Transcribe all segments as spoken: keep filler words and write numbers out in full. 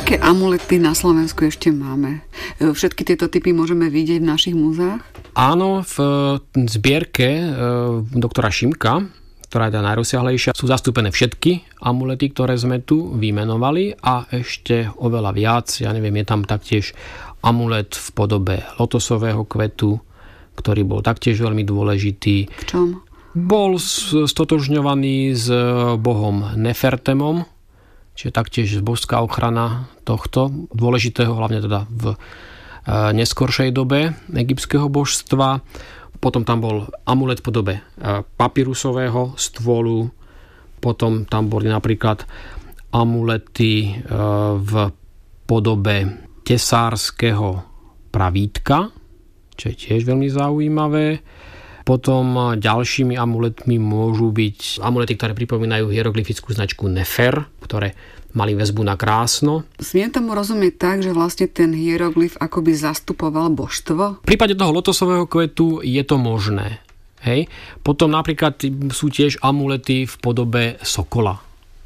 Aké amulety na Slovensku ešte máme? Všetky tieto typy môžeme vidieť v našich múzeách? Áno, v zbierke doktora Šimka, ktorá je tá najrozsiahlejšia, sú zastúpené všetky amulety, ktoré sme tu vymenovali a ešte oveľa viac. Ja neviem, je tam taktiež amulet v podobe lotosového kvetu, ktorý bol taktiež veľmi dôležitý. V čom? Bol stotožňovaný s bohom Nefertemom, čiže taktiež božská ochrana tohto dôležitého, hlavne teda v neskoršej dobe egyptského božstva. Potom tam bol amulet v podobe papyrusového stôlu, potom tam boli napríklad amulety v podobe tesárskeho pravítka, čo je tiež veľmi zaujímavé. Potom ďalšími amuletmi môžu byť amulety, ktoré pripomínajú hieroglyfickú značku Nefer, ktoré mali väzbu na krásno. Smiem tomu rozumieť tak, že vlastne ten hieroglyf akoby zastupoval božstvo? V prípade toho lotosového kvetu je to možné. Hej. Potom napríklad sú tiež amulety v podobe sokola.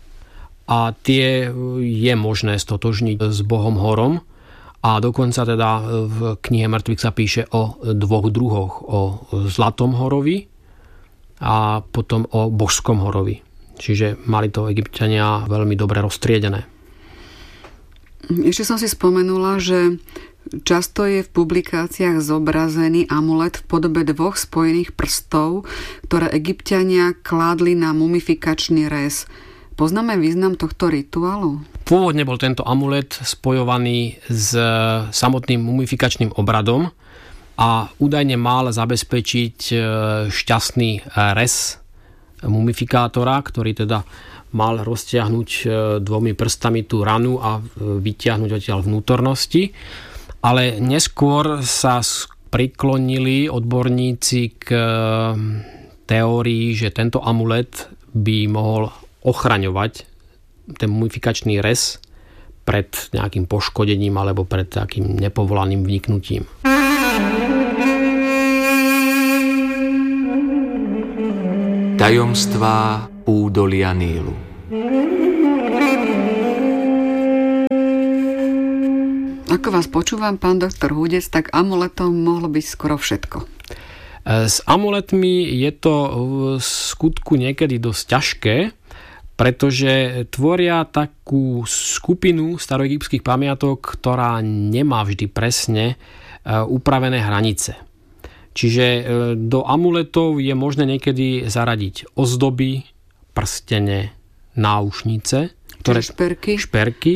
A tie je možné stotožniť s bohom Horom. A dokonca teda v knihe mŕtvych sa píše o dvoch druhoch. O zlatom horovi a potom o božskom horovi. Čiže mali to Egypťania veľmi dobre roztriedené. Ešte som si spomenula, že často je v publikáciách zobrazený amulet v podobe dvoch spojených prstov, ktoré Egypťania kládli na mumifikačný rez. Poznáme význam tohto rituálu? Pôvodne bol tento amulet spojovaný s samotným mumifikačným obradom a údajne mal zabezpečiť šťastný rez mumifikátora, ktorý teda mal roztiahnuť dvomi prstami tú ranu a vytiahnuť odtiaľ vnútornosti. Ale neskôr sa priklonili odborníci k teórii, že tento amulet by mohol ochraňovať ten mumifikačný rez pred nejakým poškodením alebo pred takým nepovolaným vniknutím. Tajomstvá údolia Nílu. Ako vás počúvam, pán doktor Hudec, tak amuletom mohlo byť skoro všetko. S amuletmi je to v skutku niekedy dosť ťažké, pretože tvoria takú skupinu staroegyptských pamiatok, ktorá nemá vždy presne upravené hranice. Čiže do amuletov je možné niekedy zaradiť ozdoby, prstene, náušnice, ktoré, šperky. šperky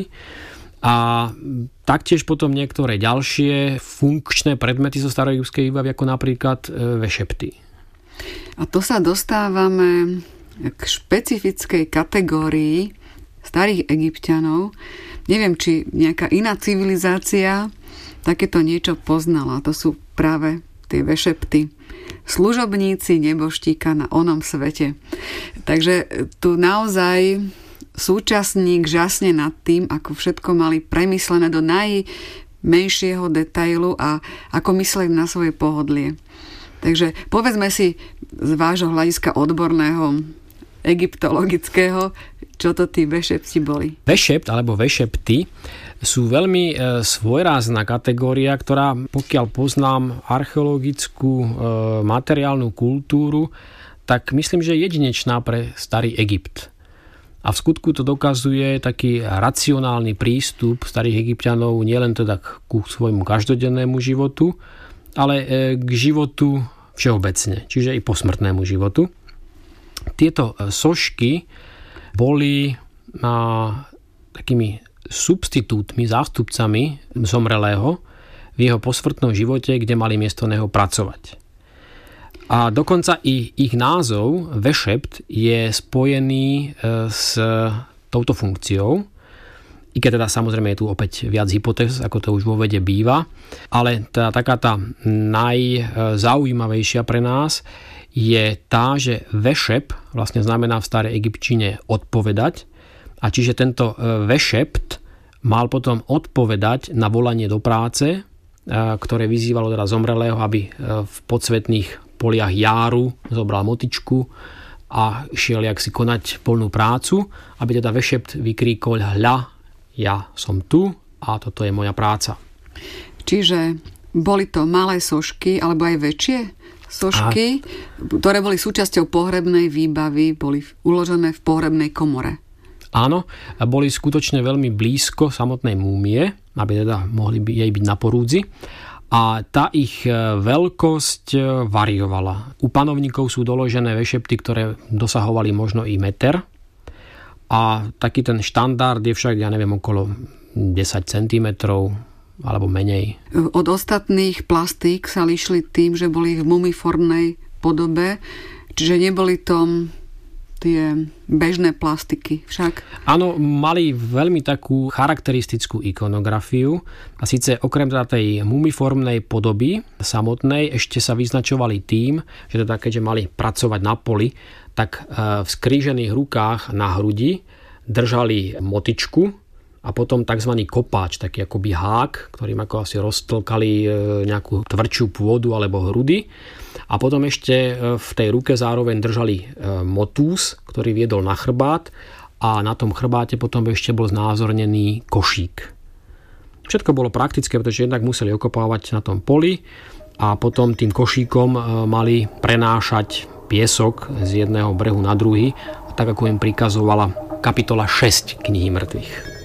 a taktiež potom niektoré ďalšie funkčné predmety zo staroegyptskej výbavy, ako napríklad vešepty. A to sa dostávame k špecifickej kategórii starých Egypťanov. Neviem, či nejaká iná civilizácia takéto niečo poznala. To sú práve tie vešepty. Služobníci neboštíka na onom svete. Takže tu naozaj súčasník žasne nad tým, ako všetko mali premyslené do najmenšieho detailu a ako mysleli na svoje pohodlie. Takže povedzme si z vášho hľadiska odborného egyptologického, čo to tí vešepti boli. Vešept alebo vešepty sú veľmi e, svojrázna kategória, ktorá, pokiaľ poznám archeologickú e, materiálnu kultúru, tak myslím, že je jedinečná pre starý Egypt. A v skutku to dokazuje taký racionálny prístup starých Egypťanov nielen teda ku svojmu každodennému životu, ale e, k životu všeobecne, čiže i posmrtnému životu. Tieto sošky boli a, takými substitútmi, zástupcami zomrelého v jeho posmrtnom živote, kde mali miesto neho pracovať. A dokonca i ich názov, vešept, je spojený s touto funkciou, i keď teda samozrejme je tu opäť viac hypotéz, ako to už vo vede býva, ale tá, taká tá najzaujímavejšia pre nás je tá, že vešep vlastne znamená v starej egyptčine odpovedať, a čiže tento vešept mal potom odpovedať na volanie do práce, ktoré vyzývalo teda zomrelého, aby v podsvetných poliach Járu zobral motičku a šiel jak si konať polnú prácu, aby teda vešept vykríkol: hľa, ja som tu a toto je moja práca. Čiže boli to malé sošky, alebo aj väčšie sošky, a... ktoré boli súčasťou pohrebnej výbavy, boli uložené v pohrebnej komore. Áno, boli skutočne veľmi blízko samotnej múmie, aby teda mohli by jej byť na porúdzi. A tá ich veľkosť variovala. U panovníkov sú doložené vešepty, ktoré dosahovali možno i meter. A taký ten štandard je však, ja neviem, okolo desať centimetrov alebo menej. Od ostatných plastík sa líšili tým, že boli v mumiformnej podobe, čiže neboli to tie bežné plastiky však. Áno, mali veľmi takú charakteristickú ikonografiu a síce okrem teda tej mumiformnej podoby samotnej ešte sa vyznačovali tým, že teda keďže mali pracovať na poli, tak v skrížených rukách na hrudi držali motičku a potom tzv. Kopáč, taký akoby hák, ktorým ako asi roztlkali nejakú tvrdšiu pôdu alebo hrudy. A potom ešte v tej ruke zároveň držali motús, ktorý viedol na chrbát a na tom chrbáte potom ešte bol znázornený košík. Všetko bolo praktické, pretože jednak museli okopávať na tom poli a potom tým košíkom mali prenášať piesok z jedného brehu na druhý, tak ako im prikazovala kapitola šesť knihy mŕtvych.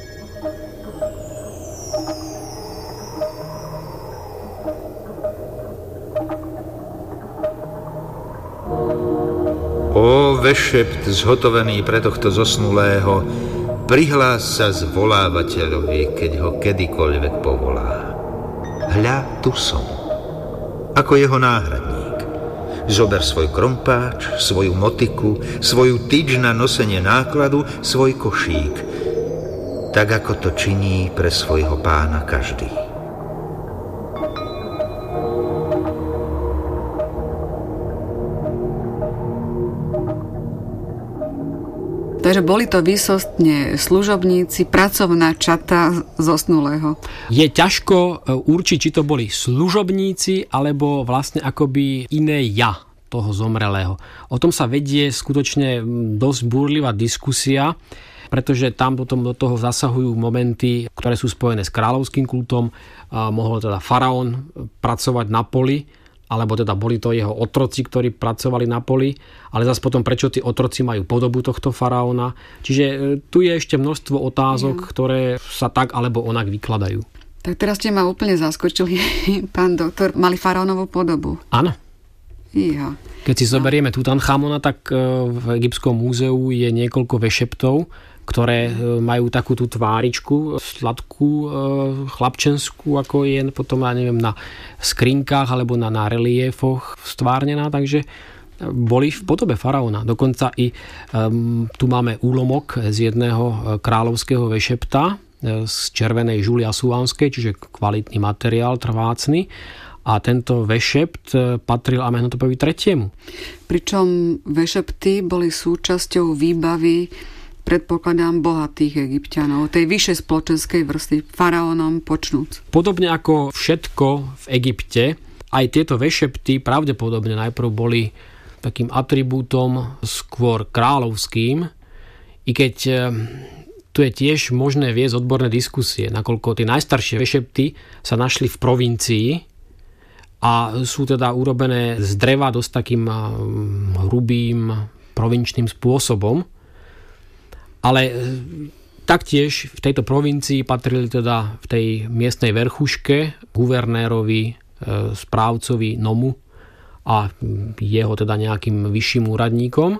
Ó, vešept zhotovený pre tohto zosnulého, prihlás sa zvolávateľovi, keď ho kedykoľvek povolá. Hľa, tu som, ako jeho náhradník. Zober svoj krompáč, svoju motiku, svoju tyč na nosenie nákladu, svoj košík, tak ako to činí pre svojho pána každý. Takže boli to výsostne služobníci, pracovná čata zosnulého. Je ťažko určiť, či to boli služobníci, alebo vlastne akoby iné ja toho zomrelého. O tom sa vedie skutočne dosť búrlivá diskusia, pretože tam potom do toho zasahujú momenty, ktoré sú spojené s kráľovským kultom. Mohol teda faraón pracovať na poli, alebo teda boli to jeho otroci, ktorí pracovali na poli, ale zase potom prečo tí otroci majú podobu tohto faraóna. Čiže tu je ešte množstvo otázok, ja. ktoré sa tak alebo onak vykladajú. Tak teraz ste ma úplne zaskočili, pán doktor. Mali faraónovú podobu. Áno. Ja. Keď si zoberieme Tutanchamona, tak v Egyptskom múzeu je niekoľko vešeptov, ktoré majú takú tú tváričku sladkú, chlapčenskú, ako je potom, ja neviem, na skrinkách alebo na, na reliefoch stvárnená, takže boli v podobe faraóna. Dokonca i um, tu máme úlomok z jedného kráľovského vešepta z červenej žuly asúanskej, čiže kvalitný materiál, trvácny. A tento vešept patril Amenhotepovi tretiemu. Pričom vešepty boli súčasťou výbavy, predpokladám, bohatých Egypťanov, tej vyššej spoločenskej vrstvy, faraónom počnúc. Podobne ako všetko v Egypte, aj tieto vešepty pravdepodobne najprv boli takým atribútom skôr kráľovským, i keď tu je tiež možné viesť odborné diskusie, nakoľko tie najstaršie vešepty sa našli v provincii a sú teda urobené z dreva dosť takým hrubým provinčným spôsobom. Ale taktiež v tejto provincii patrili teda v tej miestnej verchuške guvernérovi, správcovi Nomu a jeho teda nejakým vyšším úradníkom.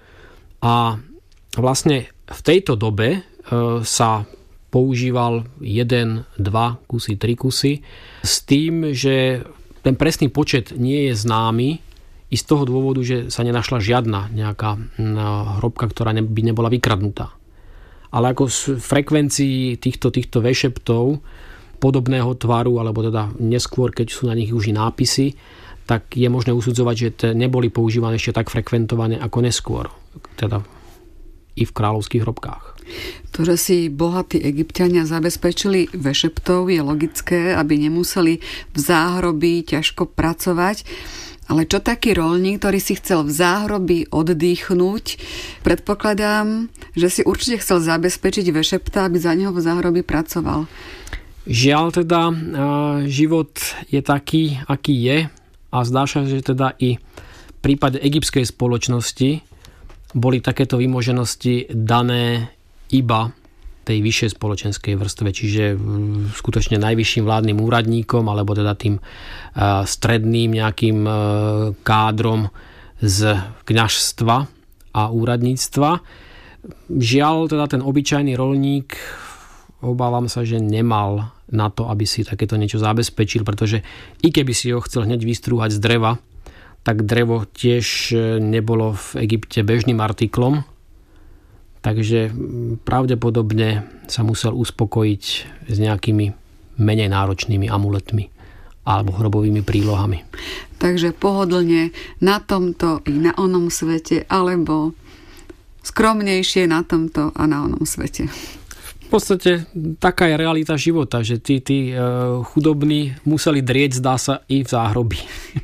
A vlastne v tejto dobe sa používal jeden, dva kusy, tri kusy s tým, že ten presný počet nie je známy i z toho dôvodu, že sa nenašla žiadna nejaká hrobka, ktorá by nebola vykradnutá. Ale ako z frekvencií týchto, týchto vešeptov podobného tvaru, alebo teda neskôr, keď sú na nich už i nápisy, tak je možné usudzovať, že te neboli používané ešte tak frekventovane ako neskôr. Teda i v kráľovských hrobkách. To, že si bohatí Egypťania zabezpečili vešeptov, je logické, aby nemuseli v záhrobí ťažko pracovať. Ale čo taký roľník, ktorý si chcel v záhrobí oddychnúť? Predpokladám, že si určite chcel zabezpečiť vešepta, aby za neho v záhrobí pracoval. Žiaľ teda, život je taký, aký je, a zdá sa, že teda i v prípade egyptskej spoločnosti boli takéto vymoženosti dané iba tej vyššej spoločenskej vrstve, čiže skutočne najvyšším vládnym úradníkom alebo teda tým stredným nejakým kádrom z kňažstva a úradníctva. Žiaľ, teda ten obyčajný roľník, obávam sa, že nemal na to, aby si takéto niečo zabezpečil, pretože i keby si ho chcel hneď vystrúhať z dreva, tak drevo tiež nebolo v Egypte bežným artiklom. Takže pravdepodobne sa musel uspokojiť s nejakými menej náročnými amuletmi alebo hrobovými prílohami. Takže pohodlne na tomto i na onom svete, alebo skromnejšie na tomto a na onom svete. V podstate taká je realita života, že tí, tí chudobní museli drieť, zdá sa, i v záhrobí.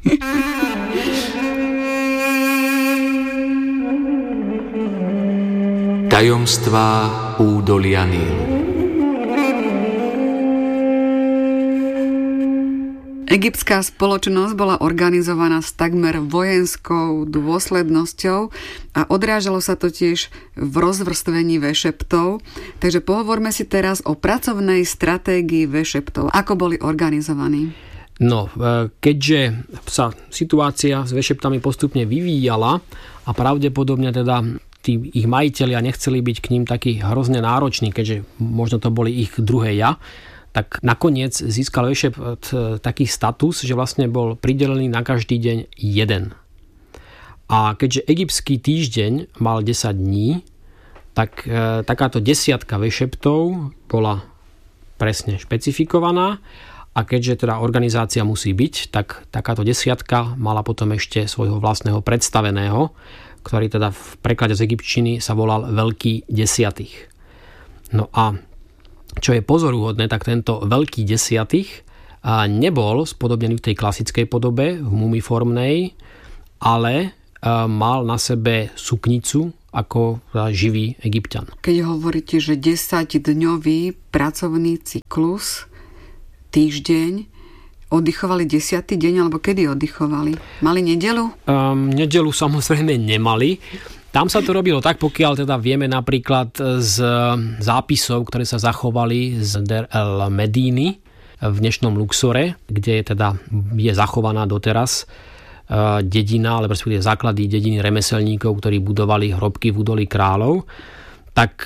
Tajomstvá údolia Nílu. Egyptská spoločnosť bola organizovaná s takmer vojenskou dôslednosťou a odrážalo sa to tiež v rozvrstvení vešeptov. Takže pohovorme si teraz o pracovnej stratégii vešeptov. Ako boli organizovaní? No, keďže sa situácia s vešeptami postupne vyvíjala a pravdepodobne teda tí ich majitelia nechceli byť k ním takí hrozne nároční, keďže možno to boli ich druhé ja, tak nakoniec získal vešept taký status, že vlastne bol pridelený na každý deň jeden. A keďže egyptský týždeň mal desať dní, tak e, takáto desiatka vešeptov bola presne špecifikovaná, a keďže teda organizácia musí byť, tak takáto desiatka mala potom ešte svojho vlastného predstaveného, ktorý teda v preklade z egyptčiny sa volal Veľký desiatých. No a čo je pozoruhodné, tak tento Veľký desiatých nebol spodobnený v tej klasickej podobe, v mumiformnej, ale mal na sebe suknicu ako živý Egypťan. Keď hovoríte, že desaťdňový pracovný cyklus, týždeň, oddychovali desiaty deň, alebo kedy oddychovali? Mali nedeľu? Um, nedeľu samozrejme nemali. Tam sa to robilo tak, pokiaľ teda vieme napríklad z zápisov, ktoré sa zachovali z Der el Medíny v dnešnom Luxore, kde je teda je zachovaná doteraz dedina, alebo respektíve základy dediny remeselníkov, ktorí budovali hrobky v údolí kráľov, tak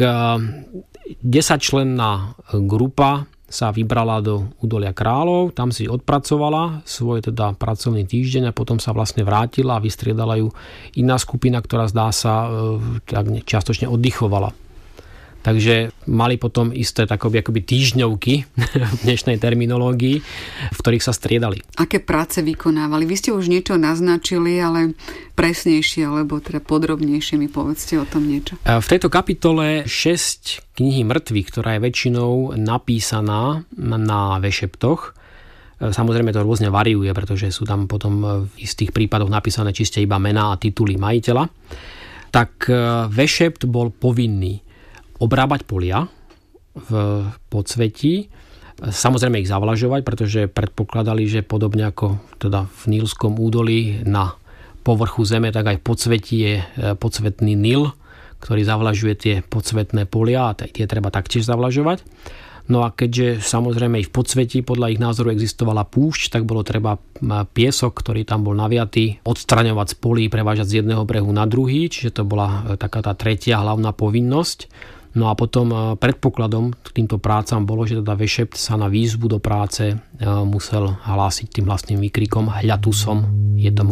desaťčlenná grupa sa vybrala do údolia kráľov, tam si odpracovala svoj teda pracovný týždeň a potom sa vlastne vrátila a vystriedala ju iná skupina, ktorá zdá sa tak čiastočne oddychovala. Takže mali potom isté takoby akoby týždňovky v dnešnej terminológii, v ktorých sa striedali. Aké práce vykonávali? Vy ste už niečo naznačili, ale presnejšie, alebo teda podrobnejšie mi povedzte o tom niečo. V tejto kapitole šesť knihy mŕtvych, ktorá je väčšinou napísaná na vešeptoch. Samozrejme to rôzne variuje, pretože sú tam potom v istých prípadoch napísané čiste iba mená a tituly majiteľa. Tak vešept bol povinný obrábať polia v podsvetí, samozrejme ich zavlažovať, pretože predpokladali, že podobne ako teda v Nílskom údolí na povrchu zeme, tak aj v podsvetí je podsvetný Nil, ktorý zavlažuje tie podsvetné polia a tie treba taktiež zavlažovať. No a keďže samozrejme i v podsvetí podľa ich názoru existovala púšť, tak bolo treba piesok, ktorý tam bol naviatý, odstraňovať z polí, prevážať z jedného brehu na druhý, čiže to bola taká tá tretia hlavná povinnosť. No a potom predpokladom k týmto prácam bolo, že teda vešept sa na výzvu do práce musel hlásiť tým vlastným výkrikom: hľa tu som, je to